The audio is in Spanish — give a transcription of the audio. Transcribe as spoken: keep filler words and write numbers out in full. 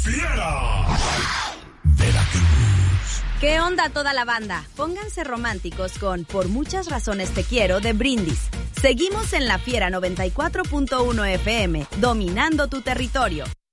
Fiera. Veracruz. ¿Qué onda toda la banda? Pónganse románticos con Por muchas razones te quiero de Brindis. Seguimos en La Fiera noventa y cuatro punto uno F M, dominando tu territorio.